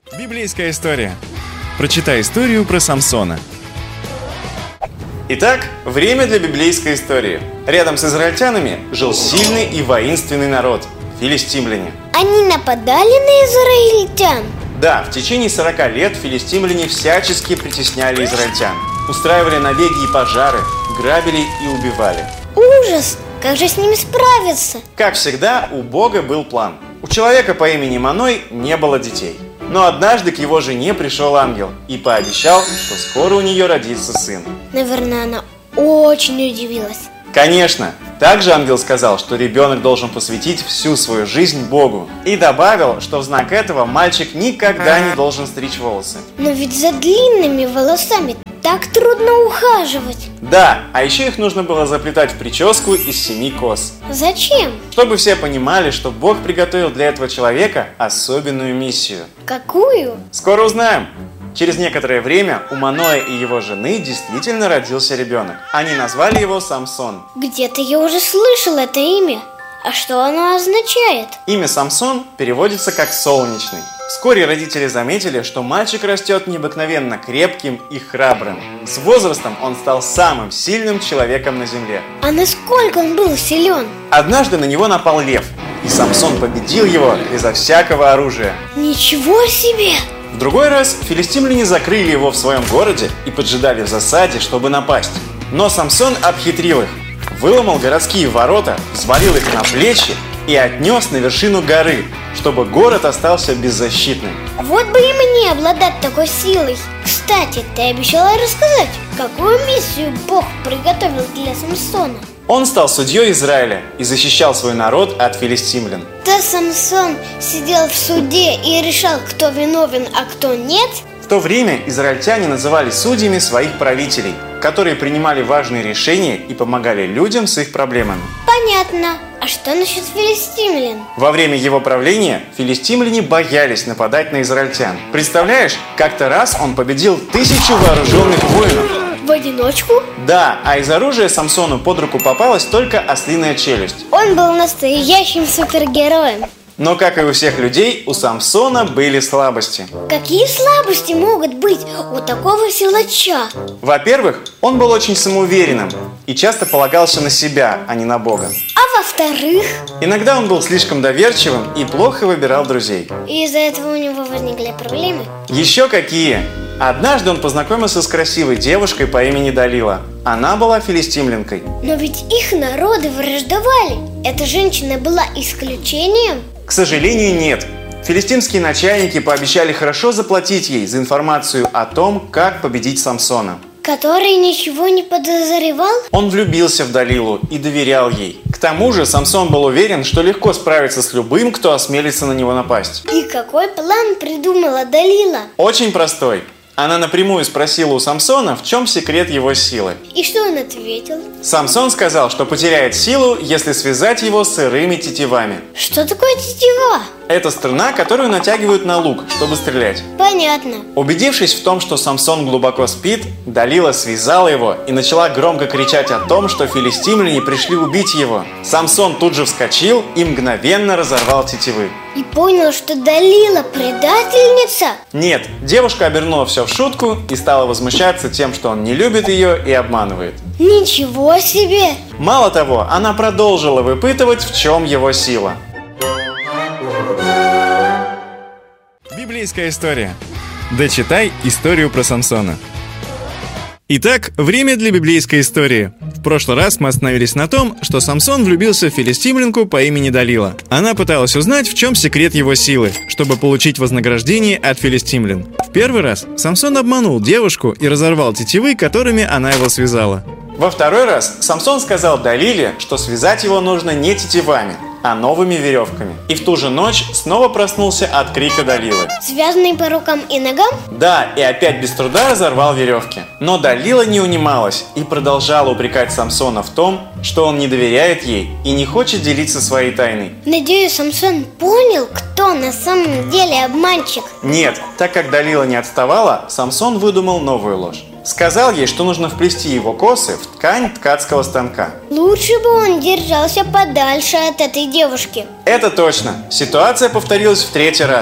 Библейская история. Прочитай историю про Самсона. Итак, время для библейской истории. Рядом с израильтянами жил сильный и воинственный народ – филистимляне. Они нападали на израильтян? Да, в течение 40 лет филистимляне всячески притесняли израильтян. Устраивали набеги и пожары, грабили и убивали. Ужас! Как же с ними справиться? Как всегда, у Бога был план. У человека по имени Маной не было детей. Но однажды к его жене пришел ангел и пообещал, что скоро у нее родится сын. Наверное, она очень удивилась. Конечно! Также ангел сказал, что ребенок должен посвятить всю свою жизнь Богу. И добавил, что в знак этого мальчик никогда не должен стричь волосы. Но ведь за длинными волосами так трудно ухаживать. Да, а еще их нужно было заплетать в прическу из 7 кос. Зачем? Чтобы все понимали, что Бог приготовил для этого человека особенную миссию. Какую? Скоро узнаем. Через некоторое время у Маноя и его жены действительно родился ребенок. Они назвали его Самсон. Где-то я уже слышал это имя. А что оно означает? Имя Самсон переводится как «солнечный». Вскоре родители заметили, что мальчик растет необыкновенно крепким и храбрым. С возрастом он стал самым сильным человеком на земле. А насколько он был силен? Однажды на него напал лев, и Самсон победил его безо всякого оружия. Ничего себе! В другой раз филистимляне закрыли его в своем городе и поджидали в засаде, чтобы напасть. Но Самсон обхитрил их, выломал городские ворота, взвалил их на плечи и отнес на вершину горы, чтобы город остался беззащитным. Вот бы и мне обладать такой силой. Кстати, ты обещала рассказать, какую миссию Бог приготовил для Самсона. Он стал судьей Израиля и защищал свой народ от филистимлян. Да, Самсон сидел в суде и решал, кто виновен, а кто нет? В то время израильтяне называли судьями своих правителей, которые принимали важные решения и помогали людям с их проблемами. Понятно. А что насчет филистимлян? Во время его правления филистимляне боялись нападать на израильтян. Представляешь, как-то раз он победил 1000 вооруженных воинов. В одиночку? Да, а из оружия Самсону под руку попалась только ослиная челюсть. Он был настоящим супергероем. Но, как и у всех людей, у Самсона были слабости. Какие слабости могут быть у такого силача? Во-первых, он был очень самоуверенным и часто полагался на себя, а не на Бога. А во-вторых? Иногда он был слишком доверчивым и плохо выбирал друзей. И из-за этого у него возникли проблемы? Еще какие! Однажды он познакомился с красивой девушкой по имени Далила. Она была филистимлянкой. Но ведь их народы враждовали. Эта женщина была исключением? К сожалению, нет. Филистимские начальники пообещали хорошо заплатить ей за информацию о том, как победить Самсона. Который ничего не подозревал? Он влюбился в Далилу и доверял ей. К тому же Самсон был уверен, что легко справится с любым, кто осмелится на него напасть. И какой план придумала Далила? Очень простой. Она напрямую спросила у Самсона, в чем секрет его силы. И что он ответил? Самсон сказал, что потеряет силу, если связать его сырыми тетивами. Что такое тетива? Это струна, которую натягивают на лук, чтобы стрелять. Понятно. Убедившись в том, что Самсон глубоко спит, Далила связала его и начала громко кричать о том, что филистимляне пришли убить его. Самсон тут же вскочил и мгновенно разорвал тетивы. И понял, что Далила предательница? Нет, девушка обернула все в шутку и стала возмущаться тем, что он не любит ее и обманывает. Ничего себе! Мало того, она продолжила выпытывать, в чем его сила. Библейская история. Дочитай историю про Самсона. Итак, время для библейской истории. В прошлый раз мы остановились на том, что Самсон влюбился в филистимлянку по имени Далила. Она пыталась узнать, в чем секрет его силы, чтобы получить вознаграждение от филистимлян. В первый раз Самсон обманул девушку и разорвал тетивы, которыми она его связала. Во второй раз Самсон сказал Далиле, что связать его нужно не тетивами, а новыми веревками. И в ту же ночь снова проснулся от крика Далилы. Связанный по рукам и ногам? Да, и опять без труда разорвал веревки. Но Далила не унималась и продолжала упрекать Самсона в том, что он не доверяет ей и не хочет делиться своей тайной. Надеюсь, Самсон понял, кто на самом деле обманщик. Нет, так как Далила не отставала, Самсон выдумал новую ложь. Сказал ей, что нужно вплести его косы в ткань ткацкого станка. Лучше бы он держался подальше от этой девушки. Это точно. Ситуация повторилась в третий раз.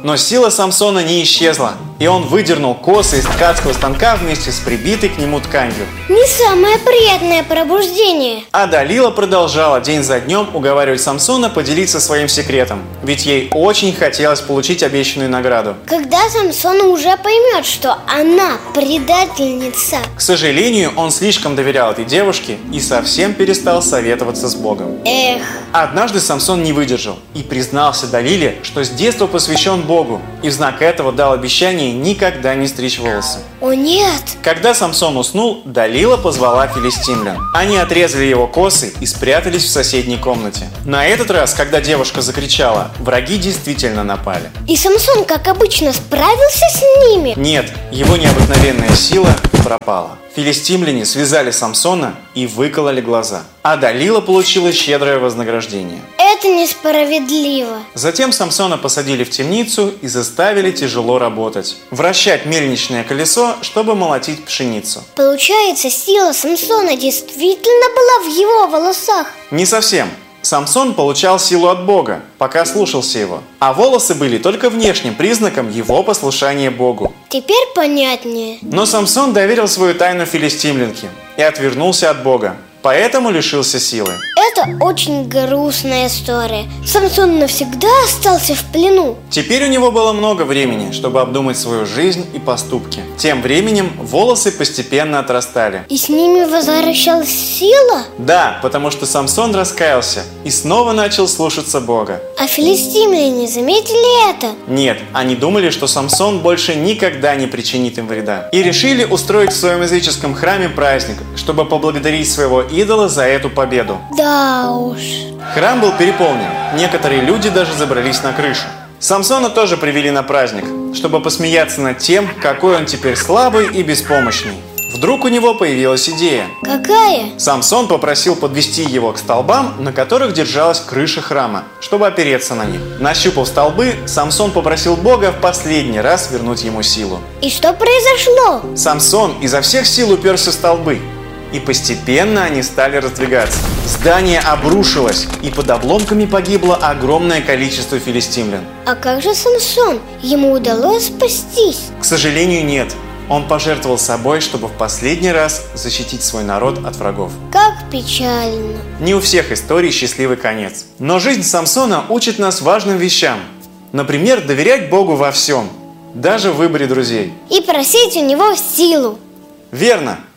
Но сила Самсона не исчезла, и он выдернул косы из ткацкого станка вместе с прибитой к нему тканью. Не самое приятное пробуждение. А Далила продолжала день за днем уговаривать Самсона поделиться своим секретом, ведь ей очень хотелось получить обещанную награду. Когда Самсон уже поймет, что она предательница. К сожалению, он слишком доверял этой девушке и совсем перестал советоваться с Богом. Эх. Однажды Самсон не выдержал и признался Далиле, что с детства посвящен Богу, и в знак этого дал обещание никогда не стричь волосы. О нет. Когда Самсон уснул, Далила позвала филистимлян. Они отрезали его косы и спрятались в соседней комнате. На этот раз, когда девушка закричала, враги действительно напали. И Самсон, как обычно, справился с ними? Нет, его необыкновенная сила пропала. Филистимляне связали Самсона и выкололи глаза. А Далила получила щедрое вознаграждение. Это несправедливо. Затем Самсона посадили в темницу и заставили тяжело работать. Вращать мельничное колесо, чтобы молотить пшеницу. Получается, сила Самсона действительно была в его волосах. Не совсем. Самсон получал силу от Бога, пока слушался его. А волосы были только внешним признаком его послушания Богу. Теперь понятнее. Но Самсон доверил свою тайну филистимлянке и отвернулся от Бога, поэтому лишился силы. Это очень грустная история. Самсон навсегда остался в плену. Теперь у него было много времени, чтобы обдумать свою жизнь и поступки. Тем временем волосы постепенно отрастали. И с ними возвращалась сила? Да, потому что Самсон раскаялся и снова начал слушаться Бога. А филистимляне заметили это? Нет, они думали, что Самсон больше никогда не причинит им вреда. И решили устроить в своем языческом храме праздник, чтобы поблагодарить своего идола за эту победу. Да уж. Храм был переполнен, некоторые люди даже забрались на крышу. Самсона тоже привели на праздник, чтобы посмеяться над тем, какой он теперь слабый и беспомощный. Вдруг у него появилась идея. Какая? Самсон попросил подвести его к столбам, на которых держалась крыша храма, чтобы опереться на них. Нащупав столбы, Самсон попросил Бога в последний раз вернуть ему силу. И что произошло? Самсон изо всех сил уперся в столбы, и постепенно они стали раздвигаться. Здание обрушилось, и под обломками погибло огромное количество филистимлян. А как же Самсон? Ему удалось спастись? К сожалению, нет. Он пожертвовал собой, чтобы в последний раз защитить свой народ от врагов. Как печально. Не у всех историй счастливый конец. Но жизнь Самсона учит нас важным вещам. Например, доверять Богу во всем, даже в выборе друзей. И просить у него силу. Верно!